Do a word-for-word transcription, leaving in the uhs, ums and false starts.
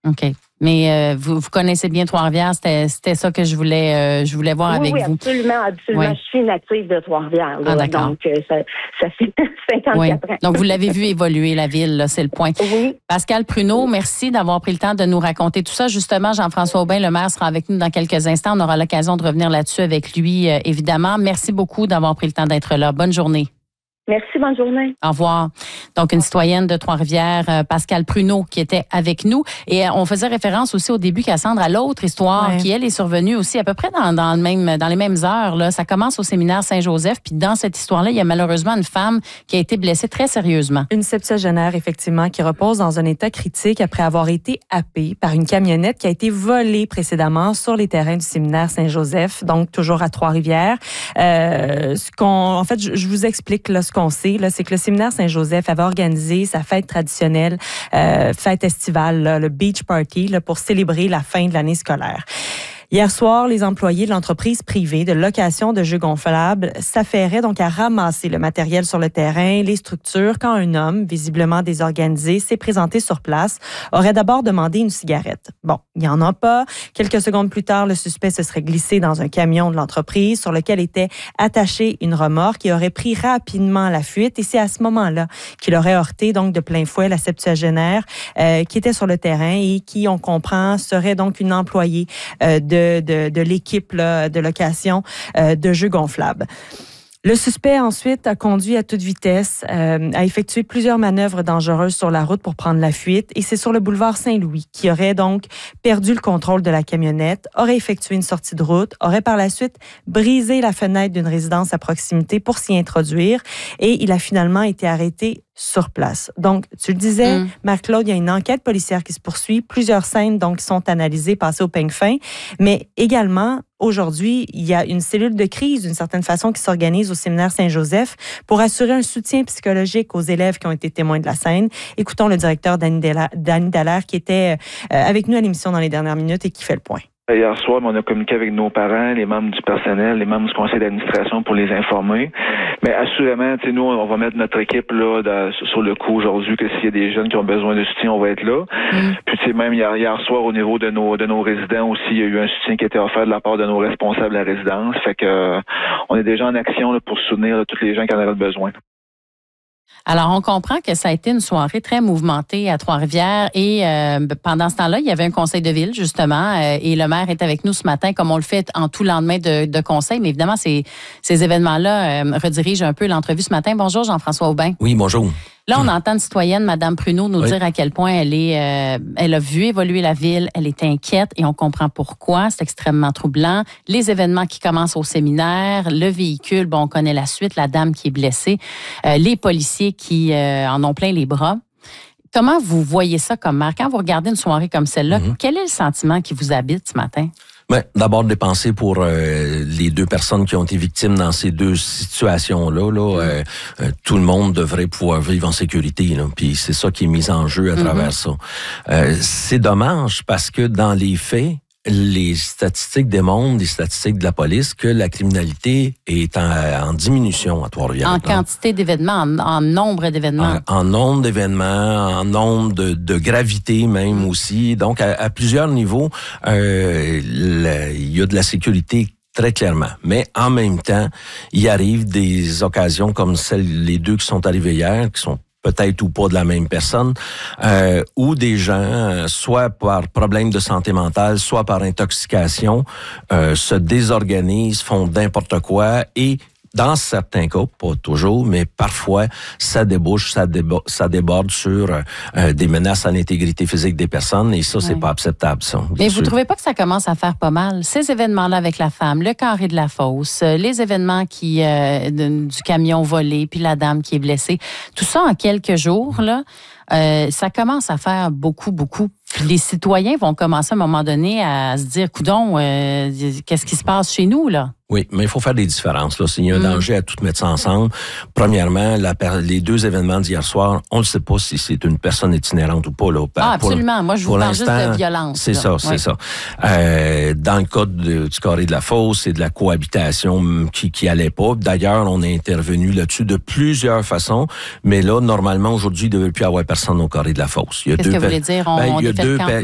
OK. Mais euh, vous, vous connaissez bien Trois-Rivières, c'était, c'était ça que je voulais, euh, je voulais voir oui, avec oui, vous. absolument, absolument. Oui. Je suis native de Trois-Rivières. Là, ah, d'accord. Donc, euh, ça, ça fait cinquante-quatre oui. ans. Donc, vous l'avez vu évoluer, la ville, là, c'est le point. Oui. Pascal Pruneau, merci d'avoir pris le temps de nous raconter tout ça. Justement, Jean-François Aubin, le maire, sera avec nous dans quelques instants. On aura l'occasion de revenir là-dessus avec lui, euh, évidemment. Merci beaucoup d'avoir pris le temps d'être là. Bonne journée. Merci, bonne journée. Au revoir. Donc, une citoyenne de Trois-Rivières, euh, Pascal Pruneau, qui était avec nous. Et euh, on faisait référence aussi au début, Cassandre, à l'autre histoire ouais. qui, elle, est survenue aussi à peu près dans, dans, le même, dans les mêmes heures. Là. Ça commence au séminaire Saint-Joseph. Puis dans cette histoire-là, il y a malheureusement une femme qui a été blessée très sérieusement. Une septuagénaire, effectivement, qui repose dans un état critique après avoir été happée par une camionnette qui a été volée précédemment sur les terrains du séminaire Saint-Joseph, donc toujours à Trois-Rivières. Euh, ce qu'on, en fait, je, je vous explique là, ce qu'on sait, là, c'est que le séminaire Saint-Joseph avait organisé sa fête traditionnelle, euh, fête estivale, là, le Beach Party, là, pour célébrer la fin de l'année scolaire. Hier soir, les employés de l'entreprise privée de location de jeux gonflables s'affairaient donc à ramasser le matériel sur le terrain, les structures, quand un homme, visiblement désorganisé, s'est présenté sur place, aurait d'abord demandé une cigarette. Bon, il n'y en a pas. Quelques secondes plus tard, le suspect se serait glissé dans un camion de l'entreprise sur lequel était attachée une remorque et aurait pris rapidement la fuite. Et c'est à ce moment-là qu'il aurait heurté donc de plein fouet la septuagénaire euh, qui était sur le terrain et qui, on comprend, serait donc une employée euh, de De, de, de l'équipe là, de location euh, de jeux gonflables. Le suspect, ensuite, a conduit à toute vitesse, euh, a effectué plusieurs manœuvres dangereuses sur la route pour prendre la fuite. Et c'est sur le boulevard Saint-Louis qui aurait donc perdu le contrôle de la camionnette, aurait effectué une sortie de route, aurait par la suite brisé la fenêtre d'une résidence à proximité pour s'y introduire. Et il a finalement été arrêté sur place. Donc, tu le disais, mm. Marc-Claude, il y a une enquête policière qui se poursuit. Plusieurs scènes donc sont analysées, passées au peigne fin. Mais également, aujourd'hui, il y a une cellule de crise, d'une certaine façon, qui s'organise au séminaire Saint-Joseph pour assurer un soutien psychologique aux élèves qui ont été témoins de la scène. Écoutons le directeur Danny Dallaire qui était avec nous à l'émission dans les dernières minutes et qui fait le point. Hier soir, on a communiqué avec nos parents, les membres du personnel, les membres du conseil d'administration pour les informer. Mais assurément, tu sais, nous, on va mettre notre équipe là dans, sur le coup aujourd'hui que s'il y a des jeunes qui ont besoin de soutien, on va être là. Mm. Puis tu sais, même hier, hier soir, au niveau de nos de nos résidents aussi, il y a eu un soutien qui a été offert de la part de nos responsables de la résidence. Fait que euh, on est déjà en action là, pour soutenir là, tous les gens qui en auraient besoin. Alors, on comprend que ça a été une soirée très mouvementée à Trois-Rivières et euh, pendant ce temps-là, il y avait un conseil de ville, justement, euh, et le maire est avec nous ce matin, comme on le fait en tout lendemain de, de conseil. Mais évidemment, ces, ces événements-là euh, redirigent un peu l'entrevue ce matin. Bonjour, Jean-François Aubin. Oui, bonjour. Là, on entend une citoyenne, Mme Pruneau, nous oui. dire à quel point elle est, euh, elle a vu évoluer la ville, elle est inquiète et on comprend pourquoi. C'est extrêmement troublant. Les événements qui commencent au séminaire, le véhicule, bon, on connaît la suite, la dame qui est blessée, euh, les policiers qui euh, en ont plein les bras. Comment vous voyez ça comme maire? Quand vous regardez une soirée comme celle-là, mm-hmm. quel est le sentiment qui vous habite ce matin? Ben, d'abord, des pensées pour euh, les deux personnes qui ont été victimes dans ces deux situations-là. Là, euh, euh, tout le monde devrait pouvoir vivre en sécurité. Là, puis c'est ça qui est mis en jeu à travers mm-hmm. ça. Euh, c'est dommage parce que dans les faits, les statistiques démontrent, les statistiques de la police, que la criminalité est en, en diminution à Trois-Rivières. En quantité d'événements, en, en nombre d'événements. En, en nombre d'événements, en nombre de, de gravité même aussi. Donc, à, à plusieurs niveaux, euh, le, il y a de la sécurité très clairement. Mais en même temps, il arrive des occasions comme celles, les deux qui sont arrivées hier, qui sont peut-être ou pas de la même personne, euh, où des gens, soit par problème de santé mentale, soit par intoxication, euh, se désorganisent, font n'importe quoi et dans certains cas, pas toujours, mais parfois, ça débouche, ça, débo- ça déborde sur euh, des menaces à l'intégrité physique des personnes et ça, c'est oui. pas acceptable, ça. Mais vous sûr. trouvez pas que ça commence à faire pas mal? Ces événements-là avec la femme, le carré de la fosse, les événements qui euh, de, du camion volé, puis la dame qui est blessée, tout ça en quelques jours, là, euh, ça commence à faire beaucoup, beaucoup. Puis les citoyens vont commencer à un moment donné à se dire, coudon, euh, qu'est-ce qui se passe chez nous, là? Oui, mais il faut faire des différences. Là. S'il y a un mmh. danger à tout mettre ça ensemble, premièrement, la, les deux événements d'hier soir, on ne sait pas si c'est une personne itinérante ou pas. Là. Ah, absolument. Moi, je vous parle juste de violence. C'est là. ça, oui. c'est ça. Euh, dans le cas de, du carré de la fosse et de la cohabitation qui qui allait pas. D'ailleurs, on est intervenu là-dessus de plusieurs façons, mais là, normalement, aujourd'hui, il ne devait plus avoir personne au carré de la fosse. Il y a Qu'est-ce deux que vous voulez dire? On, ben, on il y a deux